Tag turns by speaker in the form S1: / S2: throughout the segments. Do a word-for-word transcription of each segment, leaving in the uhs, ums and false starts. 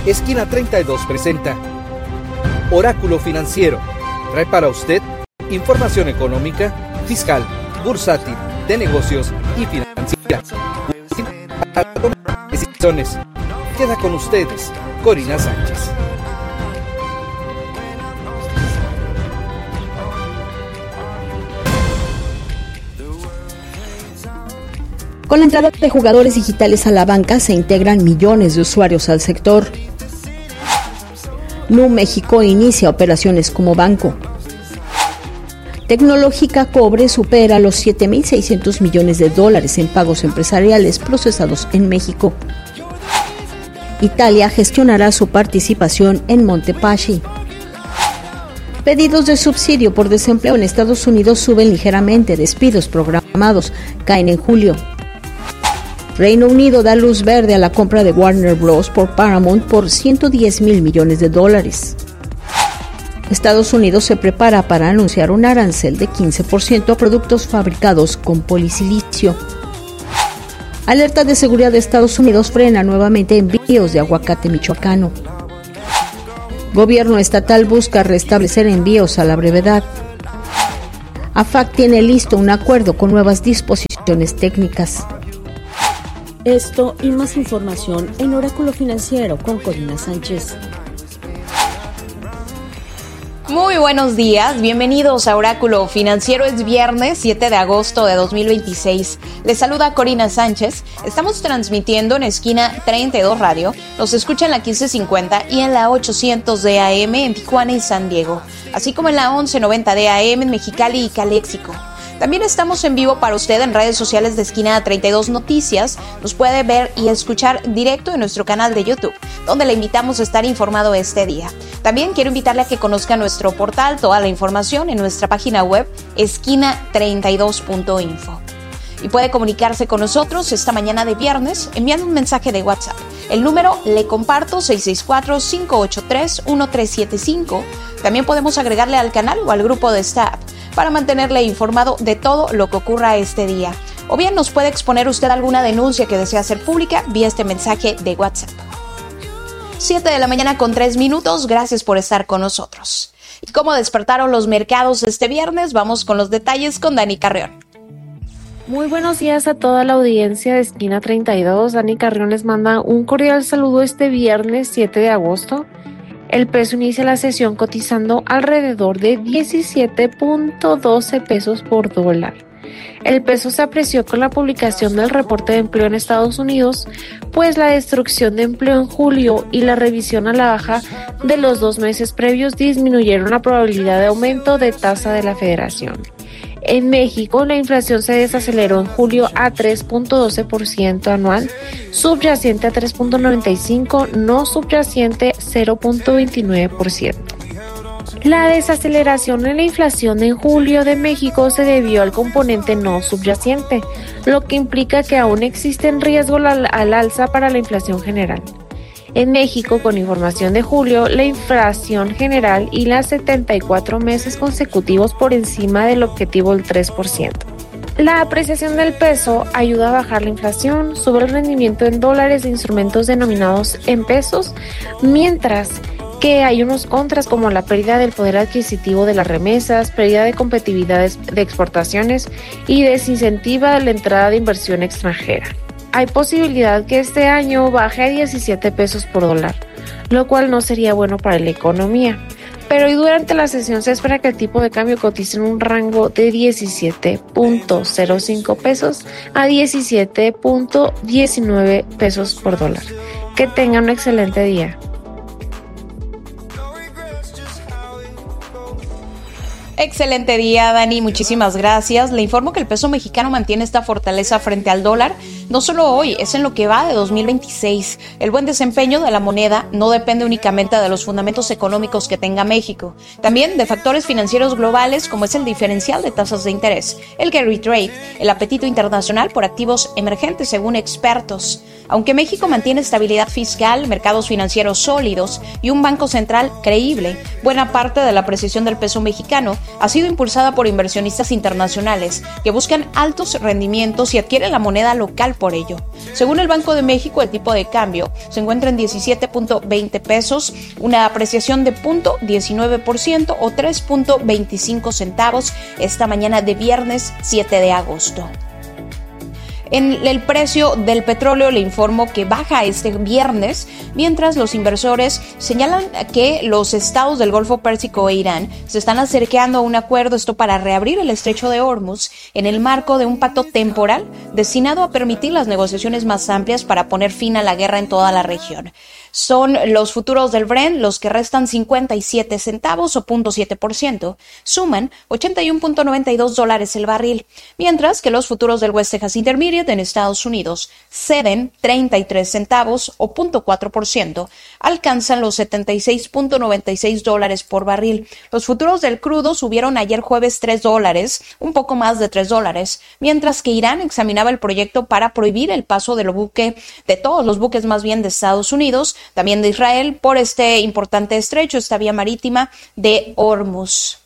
S1: Esquina treinta y dos presenta Oráculo Financiero. Trae para usted información económica, fiscal, bursátil, de negocios y financiera. Para tomar decisiones. Queda con ustedes, Corina Sánchez.
S2: Con la entrada de jugadores digitales a la banca se integran millones de usuarios al sector. Nu México inicia operaciones como banco. Tecnológica Cobre supera los siete mil seiscientos millones de dólares en pagos empresariales procesados en México. Italia gestionará su participación en Montepaschi. Pedidos de subsidio por desempleo en Estados Unidos suben ligeramente, despidos programados caen en julio. Reino Unido da luz verde a la compra de Warner Bros. Por Paramount por ciento diez mil millones de dólares. Estados Unidos se prepara para anunciar un arancel de quince por ciento a productos fabricados con polisilicio. Alerta de seguridad de Estados Unidos frena nuevamente envíos de aguacate michoacano. Gobierno estatal busca restablecer envíos a la brevedad. A F A C tiene listo un acuerdo con nuevas disposiciones técnicas. Esto y más información en Oráculo Financiero con Corina Sánchez.
S3: Muy buenos días, bienvenidos a Oráculo Financiero. Es viernes siete de agosto de dos mil veintiséis. Les saluda Corina Sánchez. Estamos transmitiendo en Esquina treinta y dos Radio. Nos escucha en la quince cincuenta y en la ochocientos de A M en Tijuana y San Diego, así como en la once noventa de A M en Mexicali y Caléxico. También estamos en vivo para usted en redes sociales de Esquina treinta y dos Noticias. Nos puede ver y escuchar directo en nuestro canal de YouTube, donde le invitamos a estar informado este día. También quiero invitarle a que conozca nuestro portal, toda la información en nuestra página web esquina treinta y dos punto info. Y puede comunicarse con nosotros esta mañana de viernes enviando un mensaje de WhatsApp. El número le comparto seis seis cuatro, cinco ocho tres, uno tres siete cinco. También podemos agregarle al canal o al grupo de staff para mantenerle informado de todo lo que ocurra este día. O bien nos puede exponer usted alguna denuncia que desea hacer pública vía este mensaje de WhatsApp. siete de la mañana con tres minutos, gracias por estar con nosotros. ¿Y cómo despertaron los mercados este viernes? Vamos con los detalles con Dani Carrión.
S4: Muy buenos días a toda la audiencia de Esquina treinta y dos. Dani Carrión les manda un cordial saludo este viernes siete de agosto. El peso inicia la sesión cotizando alrededor de diecisiete punto doce pesos por dólar. El peso se apreció con la publicación del reporte de empleo en Estados Unidos, pues la destrucción de empleo en julio y la revisión a la baja de los dos meses previos disminuyeron la probabilidad de aumento de tasa de la Federación. En México, la inflación se desaceleró en julio a tres punto doce por ciento anual, subyacente a tres punto noventa y cinco por ciento, no subyacente cero punto veintinueve por ciento. La desaceleración en la inflación en julio de México se debió al componente no subyacente, lo que implica que aún existen riesgos al, al alza para la inflación general. En México, con información de julio, la inflación general y las setenta y cuatro meses consecutivos por encima del objetivo del tres por ciento. La apreciación del peso ayuda a bajar la inflación, sube el rendimiento en dólares de instrumentos denominados en pesos, mientras que hay unos contras como la pérdida del poder adquisitivo de las remesas, pérdida de competitividad de exportaciones y desincentiva la entrada de inversión extranjera. Hay posibilidad que este año baje a diecisiete pesos por dólar, lo cual no sería bueno para la economía. Pero y durante la sesión se espera que el tipo de cambio cotice en un rango de diecisiete punto cero cinco pesos a diecisiete punto diecinueve pesos por dólar. Que tengan un excelente día.
S3: Excelente día, Dani, muchísimas gracias. Le informo que el peso mexicano mantiene esta fortaleza frente al dólar, no solo hoy, es en lo que va de dos mil veintiséis. El buen desempeño de la moneda no depende únicamente de los fundamentos económicos que tenga México, también de factores financieros globales como es el diferencial de tasas de interés, el carry trade, el apetito internacional por activos emergentes según expertos. Aunque México mantiene estabilidad fiscal, mercados financieros sólidos y un banco central creíble, buena parte de la apreciación del peso mexicano ha sido impulsada por inversionistas internacionales que buscan altos rendimientos y adquieren la moneda local adicional por ello. Según el Banco de México, el tipo de cambio se encuentra en diecisiete punto veinte pesos, una apreciación de cero punto diecinueve por ciento o tres punto veinticinco centavos esta mañana de viernes siete de agosto. En el precio del petróleo le informo que baja este viernes, mientras los inversores señalan que los estados del Golfo Pérsico e Irán se están acercando a un acuerdo, esto para reabrir el estrecho de Hormuz en el marco de un pacto temporal destinado a permitir las negociaciones más amplias para poner fin a la guerra en toda la región. Son los futuros del Brent los que restan cincuenta y siete centavos o cero punto siete por ciento, suman ochenta y uno punto noventa y dos dólares el barril, mientras que los futuros del West Texas Intermediate en Estados Unidos ceden treinta y tres centavos o cero punto cuatro por ciento, alcanzan los setenta y seis punto noventa y seis dólares por barril. Los futuros del crudo subieron ayer jueves tres dólares, un poco más de tres dólares, mientras que Irán examinaba el proyecto para prohibir el paso de, lo buque, de todos los buques más bien de Estados Unidos, también de Israel, por este importante estrecho, esta vía marítima de Hormuz.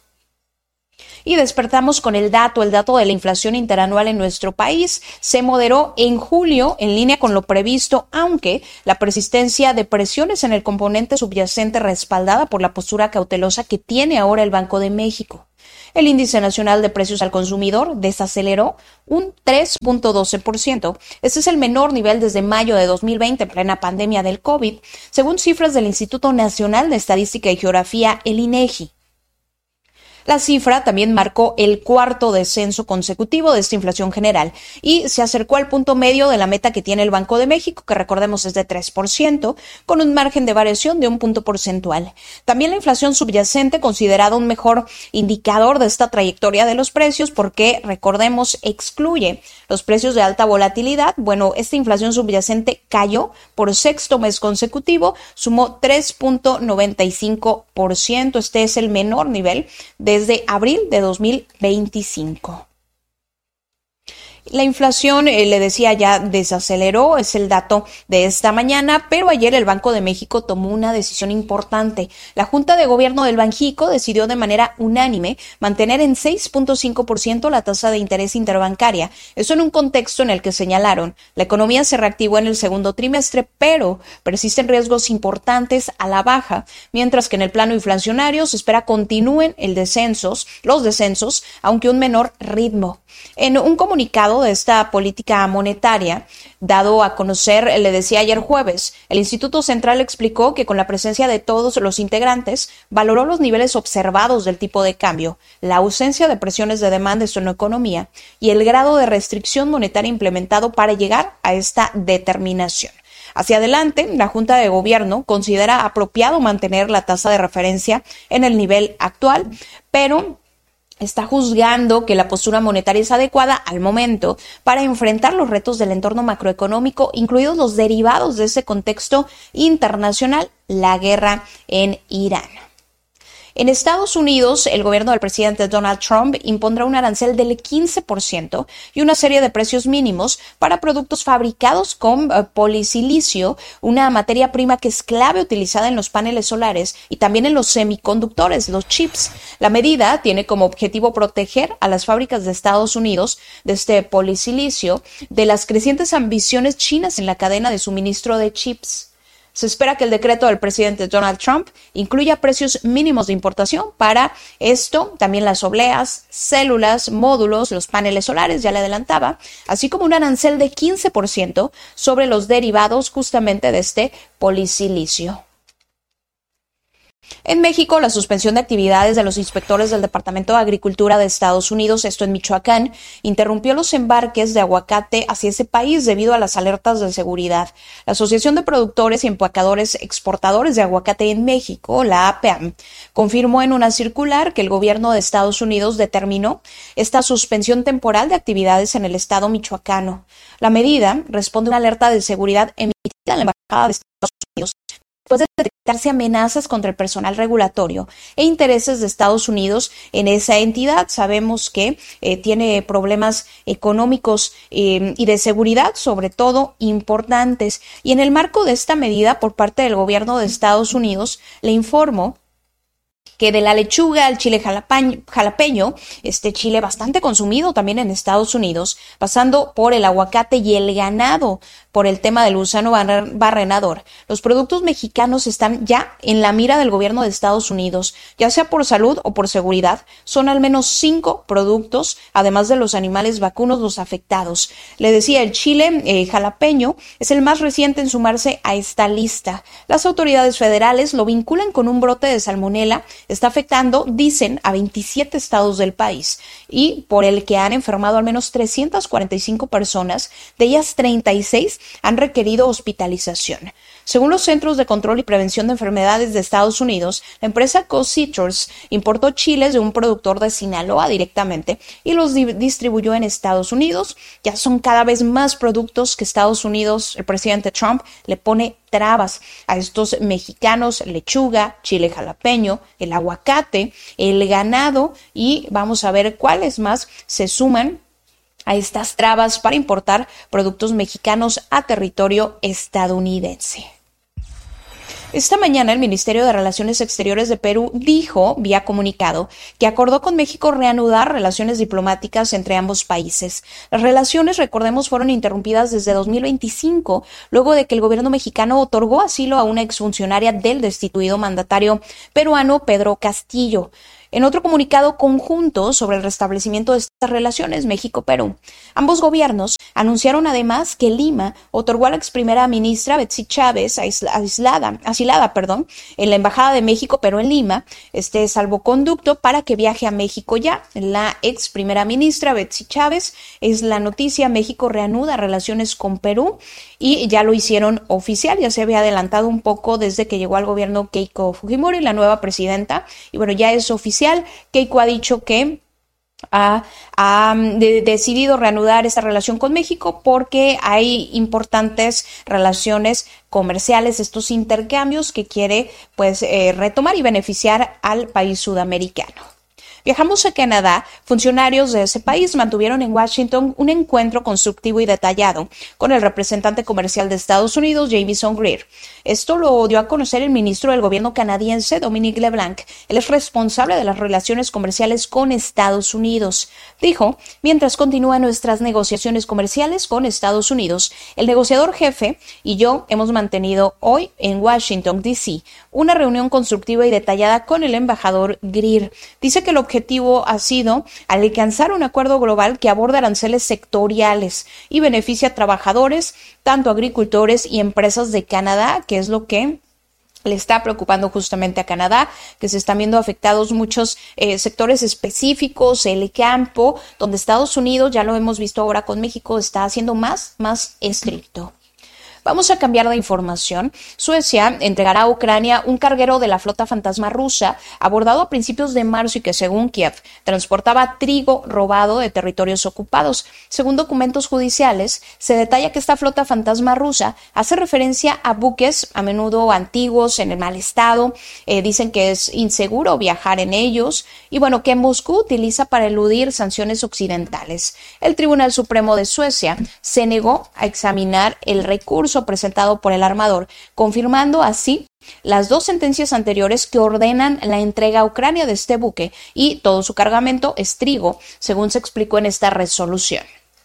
S3: Y despertamos con el dato, el dato de la inflación interanual en nuestro país. Se moderó en julio en línea con lo previsto, aunque la persistencia de presiones en el componente subyacente respaldada por la postura cautelosa que tiene ahora el Banco de México. El índice nacional de precios al consumidor desaceleró un tres punto doce por ciento. Este es el menor nivel desde mayo de dos mil veinte, en plena pandemia del COVID, según cifras del Instituto Nacional de Estadística y Geografía, el INEGI. La cifra también marcó el cuarto descenso consecutivo de esta inflación general y se acercó al punto medio de la meta que tiene el Banco de México, que recordemos es de tres por ciento, con un margen de variación de un punto porcentual. También la inflación subyacente, considerada un mejor indicador de esta trayectoria de los precios, porque recordemos excluye los precios de alta volatilidad. Bueno, esta inflación subyacente cayó por sexto mes consecutivo, sumó tres punto noventa y cinco por ciento. Este es el menor nivel de desde abril de dos mil veinticinco. La inflación, eh, le decía ya, desaceleró, es el dato de esta mañana, pero ayer el Banco de México tomó una decisión importante. La Junta de Gobierno del Banjico decidió de manera unánime mantener en seis punto cinco por ciento la tasa de interés interbancaria. Eso en un contexto en el que señalaron, la economía se reactivó en el segundo trimestre, pero persisten riesgos importantes a la baja, mientras que en el plano inflacionario se espera continúen el descensos, los descensos, aunque a un menor ritmo. En un comunicado de esta política monetaria dado a conocer, le decía ayer jueves, el Instituto Central explicó que con la presencia de todos los integrantes valoró los niveles observados del tipo de cambio, la ausencia de presiones de demanda en su economía y el grado de restricción monetaria implementado para llegar a esta determinación. Hacia adelante, la Junta de Gobierno considera apropiado mantener la tasa de referencia en el nivel actual, pero está juzgando que la postura monetaria es adecuada al momento para enfrentar los retos del entorno macroeconómico, incluidos los derivados de ese contexto internacional, la guerra en Irán. En Estados Unidos, el gobierno del presidente Donald Trump impondrá un arancel del quince por ciento y una serie de precios mínimos para productos fabricados con uh, polisilicio, una materia prima que es clave utilizada en los paneles solares y también en los semiconductores, los chips. La medida tiene como objetivo proteger a las fábricas de Estados Unidos de este polisilicio de las crecientes ambiciones chinas en la cadena de suministro de chips. Se espera que el decreto del presidente Donald Trump incluya precios mínimos de importación para esto, también las obleas, células, módulos, los paneles solares, ya le adelantaba, así como un arancel de quince por ciento sobre los derivados justamente de este polisilicio. En México, la suspensión de actividades de los inspectores del Departamento de Agricultura de Estados Unidos, esto en Michoacán, interrumpió los embarques de aguacate hacia ese país debido a las alertas de seguridad. La Asociación de Productores y Empacadores Exportadores de Aguacate en México, la A P A M, confirmó en una circular que el gobierno de Estados Unidos determinó esta suspensión temporal de actividades en el estado michoacano. La medida responde a una alerta de seguridad emitida en la Embajada de Estados Unidos después de detectarse amenazas contra el personal regulatorio e intereses de Estados Unidos en esa entidad. Sabemos que eh, tiene problemas económicos eh, y de seguridad, sobre todo, importantes. Y en el marco de esta medida por parte del gobierno de Estados Unidos, le informo que de la lechuga al chile jalapeño, jalapeño, este chile bastante consumido también en Estados Unidos, pasando por el aguacate y el ganado, por el tema del gusano barrenador. Los productos mexicanos están ya en la mira del gobierno de Estados Unidos, ya sea por salud o por seguridad. Son al menos cinco productos, además de los animales vacunos, los afectados. Le decía, el chile eh, jalapeño es el más reciente en sumarse a esta lista. Las autoridades federales lo vinculan con un brote de salmonela, está afectando, dicen, a veintisiete estados del país y por el que han enfermado al menos trescientas cuarenta y cinco personas, de ellas treinta y seis han requerido hospitalización. Según los Centros de Control y Prevención de Enfermedades de Estados Unidos, la empresa Co-Citrus importó chiles de un productor de Sinaloa directamente y los di- distribuyó en Estados Unidos. Ya son cada vez más productos que Estados Unidos, el presidente Trump, le pone trabas a estos mexicanos: lechuga, chile jalapeño, el aguacate, el ganado, y vamos a ver cuáles más se suman a estas trabas para importar productos mexicanos a territorio estadounidense. Esta mañana el Ministerio de Relaciones Exteriores de Perú dijo, vía comunicado, que acordó con México reanudar relaciones diplomáticas entre ambos países. Las relaciones, recordemos, fueron interrumpidas desde dos mil veinticinco, luego de que el gobierno mexicano otorgó asilo a una exfuncionaria del destituido mandatario peruano Pedro Castillo. En otro comunicado conjunto sobre el restablecimiento de estas relaciones México-Perú, ambos gobiernos anunciaron además que Lima otorgó a la ex primera ministra Betsy Chávez aislada, asilada perdón, en la Embajada de México-Perú en Lima este salvoconducto para que viaje a México ya. La ex primera ministra Betsy Chávez, es la noticia. México reanuda relaciones con Perú y ya lo hicieron oficial. Ya se había adelantado un poco desde que llegó al gobierno Keiko Fujimori, la nueva presidenta, y bueno, ya es oficial. Keiko ha dicho que ha, ha de, decidido reanudar esta relación con México porque hay importantes relaciones comerciales, estos intercambios que quiere pues eh, retomar y beneficiar al país sudamericano. Viajamos a Canadá. Funcionarios de ese país mantuvieron en Washington un encuentro constructivo y detallado con el representante comercial de Estados Unidos, Jamieson Greer. Esto lo dio a conocer el ministro del gobierno canadiense, Dominic LeBlanc. Él es responsable de las relaciones comerciales con Estados Unidos. Dijo, mientras continúan nuestras negociaciones comerciales con Estados Unidos, el negociador jefe y yo hemos mantenido hoy en Washington, D C, una reunión constructiva y detallada con el embajador Greer. Dice que el objetivo ha sido alcanzar un acuerdo global que aborda aranceles sectoriales y beneficia a trabajadores, tanto agricultores y empresas de Canadá, que es lo que le está preocupando justamente a Canadá, que se están viendo afectados muchos eh, sectores específicos, el campo, donde Estados Unidos, ya lo hemos visto ahora con México, está haciendo más, más estricto. Vamos a cambiar de información. Suecia entregará a Ucrania un carguero de la flota fantasma rusa abordado a principios de marzo y que, según Kiev, transportaba trigo robado de territorios ocupados. Según documentos judiciales, se detalla que esta flota fantasma rusa hace referencia a buques a menudo antiguos, en el mal estado. Eh, dicen que es inseguro viajar en ellos y, bueno, que Moscú utiliza para eludir sanciones occidentales. El Tribunal Supremo de Suecia se negó a examinar el recurso presentado por el armador, confirmando así las dos sentencias anteriores que ordenan la entrega a Ucrania de este buque y todo su cargamento es trigo, según se explicó en esta resolución.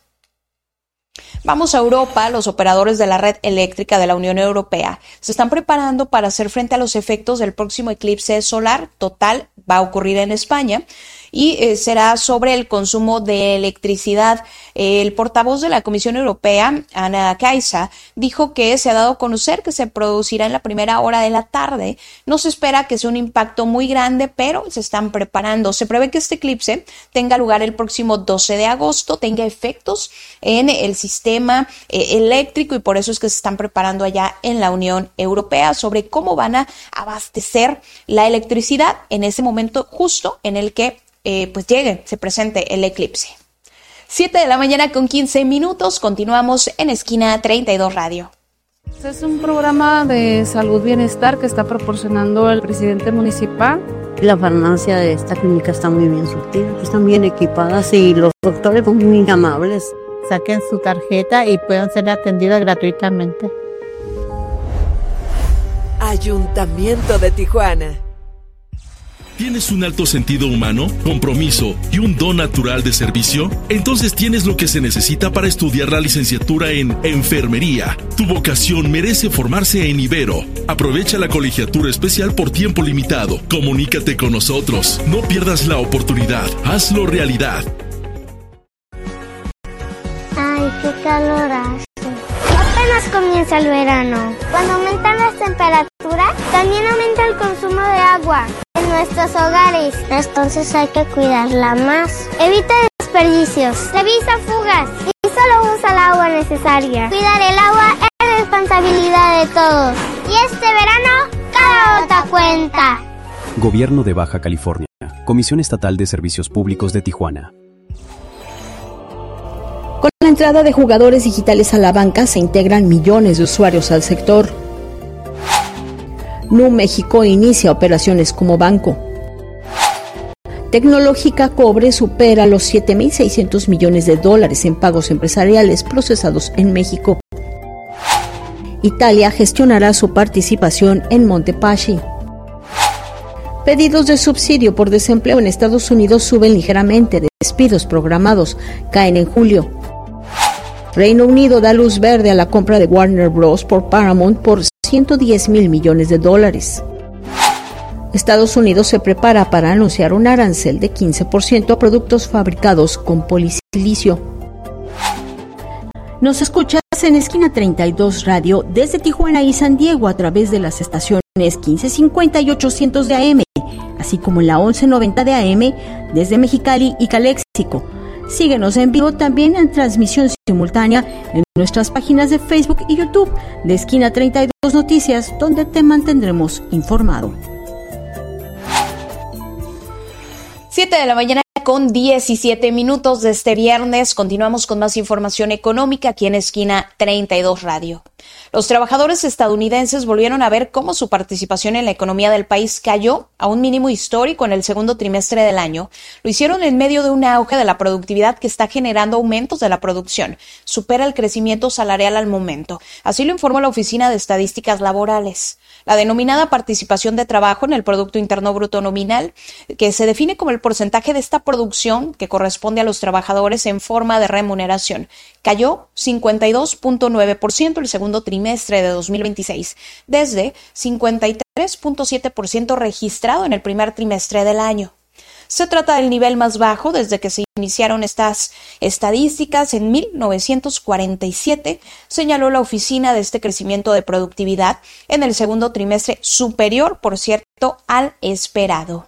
S3: Vamos a Europa. Los operadores de la red eléctrica de la Unión Europea se están preparando para hacer frente a los efectos del próximo eclipse solar total. Va a ocurrir en España y eh, será sobre el consumo de electricidad. El portavoz de la Comisión Europea, Ana Kaisa, dijo que se ha dado a conocer que se producirá en la primera hora de la tarde. No se espera que sea un impacto muy grande, pero se están preparando. Se prevé que este eclipse tenga lugar el próximo doce de agosto, tenga efectos en el sistema eh, eléctrico y por eso es que se están preparando allá en la Unión Europea sobre cómo van a abastecer la electricidad en ese momento justo en el que eh, pues llegue, se presente el eclipse. siete de la mañana con quince minutos, continuamos en Esquina treinta y dos Radio.
S5: Este es un programa de salud bienestar que está proporcionando el presidente municipal.
S6: La farmacia de esta clínica está muy bien surtida, están bien equipadas y los doctores son muy amables.
S7: Saquen su tarjeta y puedan ser atendidas gratuitamente.
S8: Ayuntamiento de Tijuana. ¿Tienes un alto sentido humano, compromiso y un don natural de servicio? Entonces tienes lo que se necesita para estudiar la licenciatura en Enfermería. Tu vocación merece formarse en Ibero. Aprovecha la colegiatura especial por tiempo limitado. Comunícate con nosotros. No pierdas la oportunidad. Hazlo realidad.
S9: Ay, qué calor hace. Apenas comienza el verano. Cuando aumentan las temperaturas, también aumenta el consumo de agua en nuestros hogares. Entonces hay que cuidarla más. Evita desperdicios, revisa fugas y solo usa el agua necesaria. Cuidar el agua es responsabilidad de todos. Y este verano, cada gota cuenta.
S10: Gobierno de Baja California. Comisión Estatal de Servicios Públicos de Tijuana.
S2: Con la entrada de jugadores digitales a la banca se integran millones de usuarios al sector. Nu México inicia operaciones como banco. Tecnológica Cobre supera los siete mil seiscientos millones de dólares en pagos empresariales procesados en México. Italia gestionará su participación en Montepaschi. Pedidos de subsidio por desempleo en Estados Unidos suben ligeramente. Despidos programados caen en julio. Reino Unido da luz verde a la compra de Warner Bros. Por Paramount por ciento diez mil millones de dólares. Estados Unidos se prepara para anunciar un arancel de quince por ciento a productos fabricados con polisilicio. Nos escuchas en Esquina treinta y dos Radio desde Tijuana y San Diego a través de las estaciones quince cincuenta y ochocientos de A M, así como en la once noventa de A M desde Mexicali y Caléxico. Síguenos en vivo también en transmisión simultánea en nuestras páginas de Facebook y YouTube de Esquina treinta y dos Noticias, donde te mantendremos informado.
S3: siete de la mañana con diecisiete minutos de este viernes. Continuamos con más información económica aquí en Esquina treinta y dos Radio. Los trabajadores estadounidenses volvieron a ver cómo su participación en la economía del país cayó a un mínimo histórico en el segundo trimestre del año. Lo hicieron en medio de un auge de la productividad que está generando aumentos de la producción. Supera el crecimiento salarial al momento. Así lo informó la Oficina de Estadísticas Laborales. La denominada participación de trabajo en el Producto Interno Bruto nominal, que se define como el porcentaje de esta producción que corresponde a los trabajadores en forma de remuneración, cayó cincuenta y dos punto nueve por ciento el segundo trimestre de dos mil veintiséis, desde cincuenta y tres punto siete por ciento registrado en el primer trimestre del año. Se trata del nivel más bajo desde que se iniciaron estas estadísticas en mil novecientos cuarenta y siete, señaló la oficina de este crecimiento de productividad en el segundo trimestre, superior, por cierto, al esperado.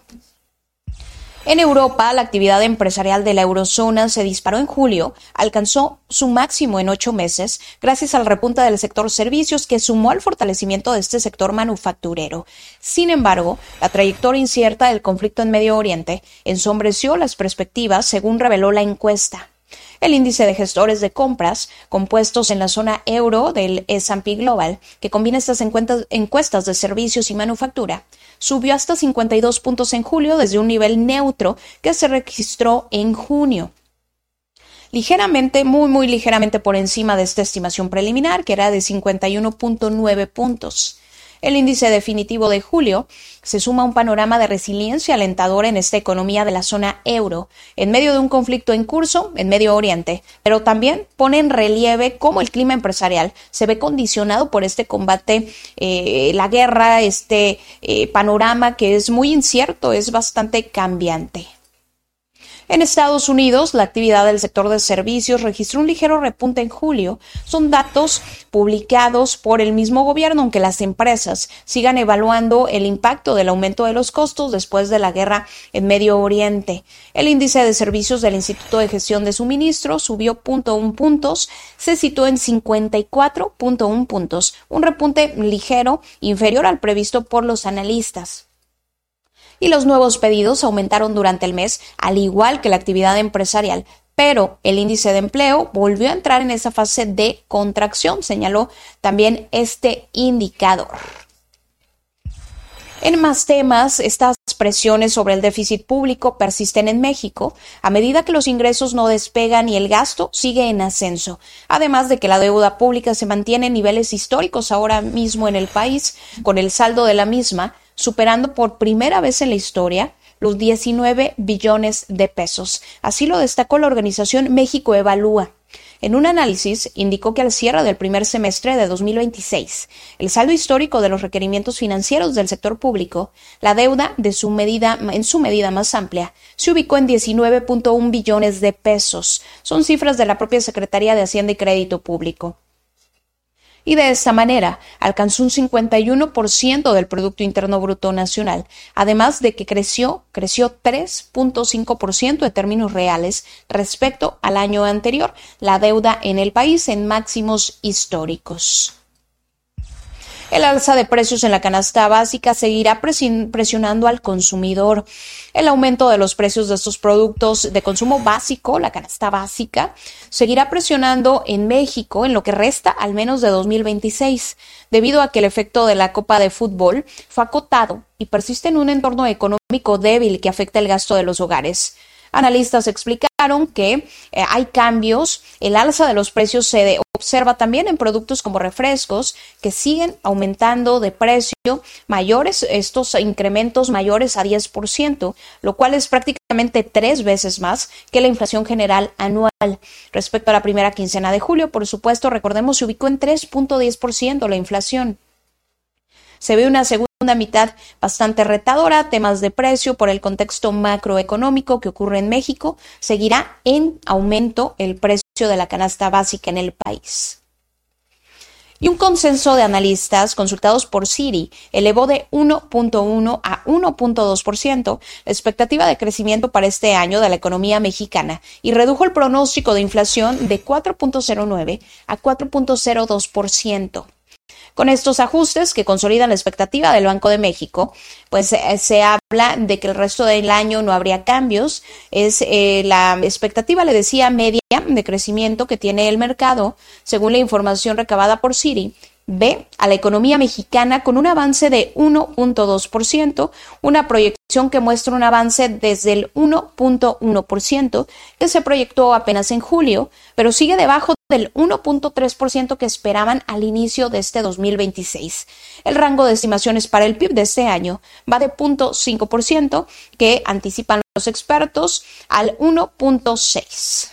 S3: En Europa, la actividad empresarial de la eurozona se disparó en julio, alcanzó su máximo en ocho meses, gracias al repunte del sector servicios que sumó al fortalecimiento de este sector manufacturero. Sin embargo, la trayectoria incierta del conflicto en Medio Oriente ensombreció las perspectivas, según reveló la encuesta. El índice de gestores de compras, compuestos en la zona euro del ese and pe Global, que combina estas encuestas de servicios y manufactura, subió hasta cincuenta y dos puntos en julio desde un nivel neutro que se registró en junio. Ligeramente, muy muy ligeramente por encima de esta estimación preliminar, que era de cincuenta y uno punto nueve puntos. El índice definitivo de julio se suma a un panorama de resiliencia alentador en esta economía de la zona euro, en medio de un conflicto en curso en Medio Oriente, pero también pone en relieve cómo el clima empresarial se ve condicionado por este combate, eh, la guerra, este eh, panorama que es muy incierto, es bastante cambiante. En Estados Unidos, la actividad del sector de servicios registró un ligero repunte en julio. Son datos publicados por el mismo gobierno, aunque las empresas sigan evaluando el impacto del aumento de los costos después de la guerra en Medio Oriente. El índice de servicios del Instituto de Gestión de Suministros subió cero punto uno puntos, se situó en cincuenta y cuatro punto uno puntos, un repunte ligero inferior al previsto por los analistas. Y los nuevos pedidos aumentaron durante el mes, al igual que la actividad empresarial, pero el índice de empleo volvió a entrar en esa fase de contracción, señaló también este indicador. En más temas, estas presiones sobre el déficit público persisten en México, a medida que los ingresos no despegan y el gasto sigue en ascenso, además de que la deuda pública se mantiene en niveles históricos ahora mismo en el país, con el saldo de la misma superando por primera vez en la historia los diecinueve billones de pesos. Así lo destacó la organización México Evalúa. En un análisis, indicó que al cierre del primer semestre de dos mil veintiséis, el saldo histórico de los requerimientos financieros del sector público, la deuda de su medida, en su medida más amplia, se ubicó en diecinueve punto uno billones de pesos. Son cifras de la propia Secretaría de Hacienda y Crédito Público. Y de esta manera alcanzó un cincuenta y uno por ciento del Producto Interno Bruto Nacional, además de que creció, creció tres punto cinco por ciento en términos reales respecto al año anterior, la deuda en el país en máximos históricos. El alza de precios en la canasta básica seguirá presionando al consumidor. El aumento de los precios de estos productos de consumo básico, la canasta básica, seguirá presionando en México en lo que resta al menos de dos mil veintiséis, debido a que el efecto de la Copa de Fútbol fue acotado y persiste en un entorno económico débil que afecta el gasto de los hogares. Analistas explicaron que eh, hay cambios, el alza de los precios se observa también en productos como refrescos que siguen aumentando de precio mayores, estos incrementos mayores a diez por ciento, lo cual es prácticamente tres veces más que la inflación general anual. Respecto a la primera quincena de julio, por supuesto, recordemos, se ubicó en tres punto diez por ciento la inflación. Se ve una segunda mitad bastante retadora, temas de precio por el contexto macroeconómico que ocurre en México, seguirá en aumento el precio de la canasta básica en el país. Y un consenso de analistas consultados por Citi elevó de uno punto uno a uno punto dos por ciento la expectativa de crecimiento para este año de la economía mexicana y redujo el pronóstico de inflación de cuatro punto cero nueve a cuatro punto cero dos por ciento. Con estos ajustes que consolidan la expectativa del Banco de México, pues eh, se habla de que el resto del año no habría cambios. Es eh, la expectativa, le decía, media de crecimiento que tiene el mercado, según la información recabada por Citi. Ve a la economía mexicana con un avance de uno punto dos por ciento, una proyección que muestra un avance desde el uno punto uno por ciento que se proyectó apenas en julio, pero sigue debajo del uno punto tres por ciento que esperaban al inicio de este dos mil veintiséis. El rango de estimaciones para el P I B de este año va de cero punto cinco por ciento, que anticipan los expertos, al uno punto seis por ciento.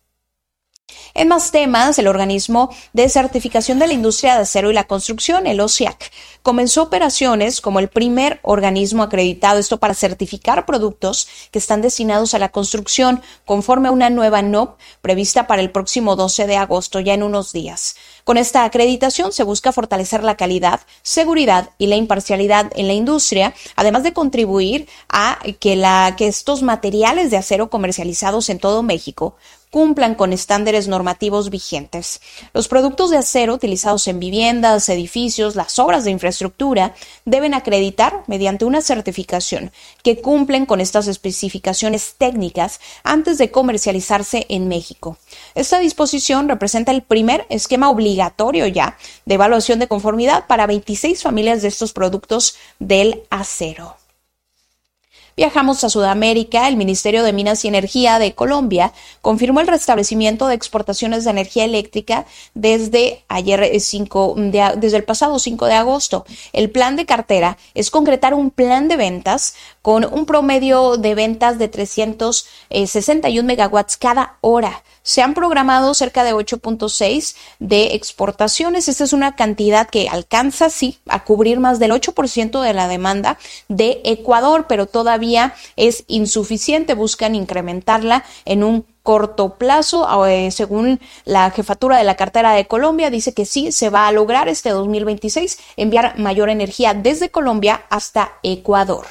S3: En más temas, el organismo de certificación de la industria de acero y la construcción, el O C I A C, comenzó operaciones como el primer organismo acreditado, esto para certificar productos que están destinados a la construcción, conforme a una nueva N O P prevista para el próximo doce de agosto, ya en unos días. Con esta acreditación se busca fortalecer la calidad, seguridad y la imparcialidad en la industria, además de contribuir a que, la, que estos materiales de acero comercializados en todo México cumplan con estándares normativos vigentes. Los productos de acero utilizados en viviendas, edificios, las obras de infraestructura deben acreditar mediante una certificación que cumplen con estas especificaciones técnicas antes de comercializarse en México. Esta disposición representa el primer esquema obligatorio ya de evaluación de conformidad para veintiséis familias de estos productos del acero. Viajamos a Sudamérica. El Ministerio de Minas y Energía de Colombia confirmó el restablecimiento de exportaciones de energía eléctrica desde ayer cinco de, desde el pasado cinco de agosto. El plan de cartera es concretar un plan de ventas con un promedio de ventas de trescientos sesenta y uno megawatts cada hora. Se han programado cerca de ocho punto seis de exportaciones. Esta es una cantidad que alcanza, sí, a cubrir más del ocho por ciento de la demanda de Ecuador, pero todavía es insuficiente. Buscan incrementarla en un corto plazo. Eh, según la jefatura de la cartera de Colombia, dice que sí se va a lograr este dos mil veintiséis enviar mayor energía desde Colombia hasta Ecuador.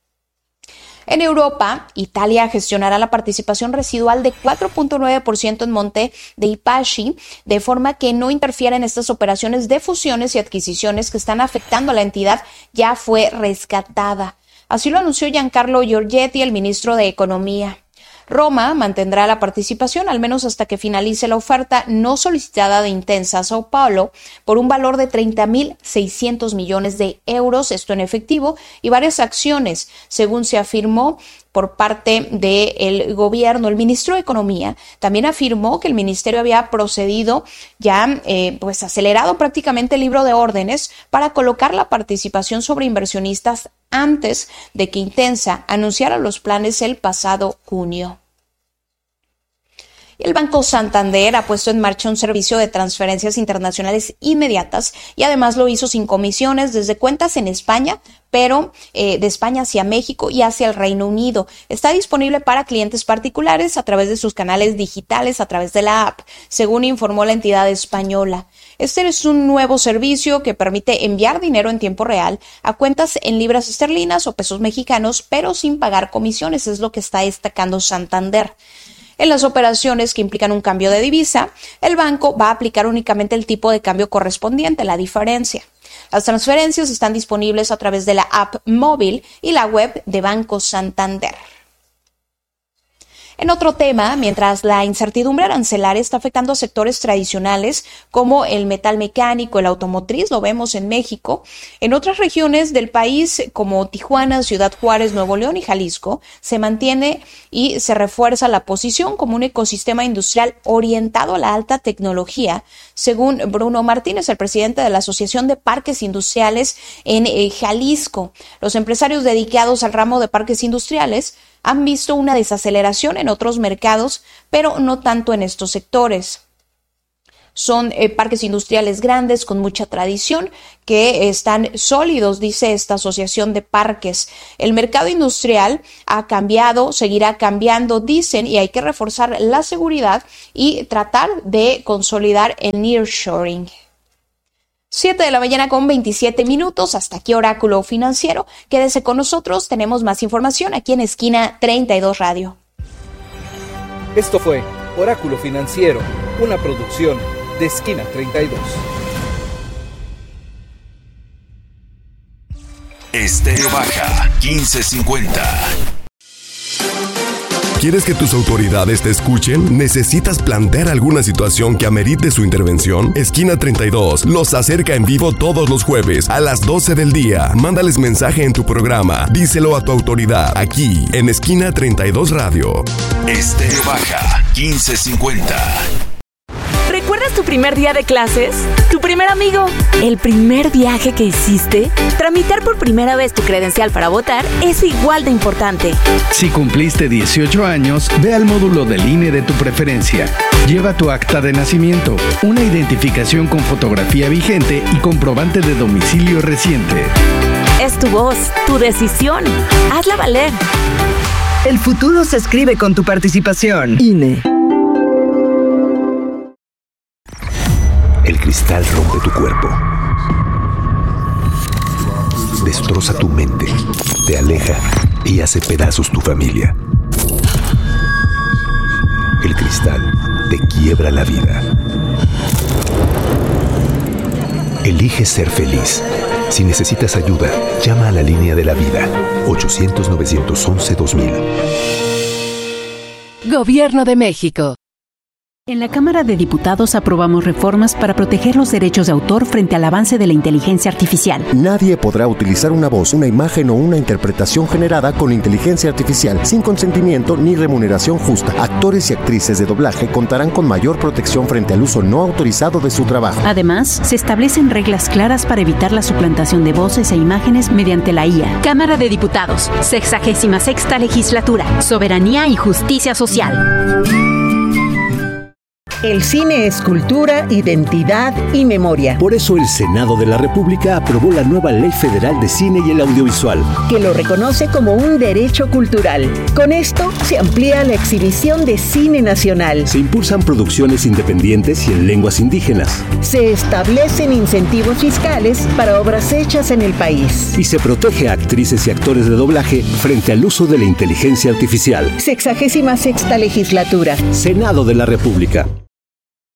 S3: En Europa, Italia gestionará la participación residual de cuatro punto nueve por ciento en Monte dei Paschi, de forma que no interfiera en estas operaciones de fusiones y adquisiciones que están afectando a la entidad. Ya fue rescatada. Así lo anunció Giancarlo Giorgetti, el ministro de Economía. Roma mantendrá la participación al menos hasta que finalice la oferta no solicitada de Intensa Sao Paulo por un valor de treinta mil seiscientos millones de euros, esto en efectivo, y varias acciones, según se afirmó por parte del gobierno. El ministro de Economía también afirmó que el ministerio había procedido ya, eh, pues acelerado prácticamente el libro de órdenes para colocar la participación sobre inversionistas antes de que Intensa anunciara los planes el pasado junio. El Banco Santander ha puesto en marcha un servicio de transferencias internacionales inmediatas y además lo hizo sin comisiones desde cuentas en España, pero eh, de España hacia México y hacia el Reino Unido. Está disponible para clientes particulares a través de sus canales digitales, a través de la app, según informó la entidad española. Este es un nuevo servicio que permite enviar dinero en tiempo real a cuentas en libras esterlinas o pesos mexicanos, pero sin pagar comisiones, es lo que está destacando Santander. En las operaciones que implican un cambio de divisa, el banco va a aplicar únicamente el tipo de cambio correspondiente, la diferencia. Las transferencias están disponibles a través de la app móvil y la web de Banco Santander. En otro tema, mientras la incertidumbre arancelaria está afectando a sectores tradicionales como el metal mecánico, el automotriz, lo vemos en México, en otras regiones del país como Tijuana, Ciudad Juárez, Nuevo León y Jalisco, se mantiene y se refuerza la posición como un ecosistema industrial orientado a la alta tecnología, según Bruno Martínez, el presidente de la Asociación de Parques Industriales en eh, Jalisco. Los empresarios dedicados al ramo de parques industriales han visto una desaceleración en otros mercados, pero no tanto en estos sectores. Son eh, parques industriales grandes con mucha tradición que están sólidos, dice esta asociación de parques. El mercado industrial ha cambiado, seguirá cambiando, dicen, y hay que reforzar la seguridad y tratar de consolidar el nearshoring. siete de la mañana con veintisiete minutos, hasta aquí Oráculo Financiero. Quédese con nosotros, tenemos más información aquí en Esquina treinta y dos Radio.
S1: Esto fue Oráculo Financiero, una producción de Esquina treinta y dos.
S11: Estéreo Baja quince cincuenta.
S12: ¿Quieres que tus autoridades te escuchen? ¿Necesitas plantear alguna situación que amerite su intervención? Esquina treinta y dos los acerca en vivo todos los jueves a las doce del día. Mándales mensaje en tu programa. Díselo a tu autoridad aquí en Esquina treinta y dos Radio.
S11: Estéreo Baja quince cincuenta.
S13: ¿Recuerdas tu primer día de clases? ¿Tu primer amigo? ¿El primer viaje que hiciste? Tramitar por primera vez tu credencial para votar es igual de importante.
S14: Si cumpliste dieciocho años, ve al módulo del I N E de tu preferencia. Lleva tu acta de nacimiento, una identificación con fotografía vigente y comprobante de domicilio reciente.
S13: Es tu voz, tu decisión. Hazla valer.
S15: El futuro se escribe con tu participación. I N E.
S16: El cristal rompe tu cuerpo, destroza tu mente, te aleja y hace pedazos tu familia. El cristal te quiebra la vida. Elige ser feliz. Si necesitas ayuda, llama a la línea de la vida, ochocientos, novecientos once, dos mil.
S17: Gobierno de México.
S18: En la Cámara de Diputados aprobamos reformas para proteger los derechos de autor frente al avance de la inteligencia artificial.
S19: Nadie podrá utilizar una voz, una imagen o una interpretación generada con inteligencia artificial sin consentimiento ni remuneración justa. Actores y actrices de doblaje contarán con mayor protección frente al uso no autorizado de su trabajo.
S18: Además, se establecen reglas claras para evitar la suplantación de voces e imágenes mediante la I A. Cámara de Diputados, sexagésima sexta legislatura, soberanía y justicia social.
S20: El cine es cultura, identidad y memoria.
S21: Por eso el Senado de la República aprobó la nueva Ley Federal de Cine y el Audiovisual,
S20: que lo reconoce como un derecho cultural. Con esto se amplía la exhibición de cine nacional.
S21: Se impulsan producciones independientes y en lenguas indígenas.
S20: Se establecen incentivos fiscales para obras hechas en el país.
S21: Y se protege a actrices y actores de doblaje frente al uso de la inteligencia artificial.
S20: Sexagésima sexta legislatura.
S21: Senado de la República.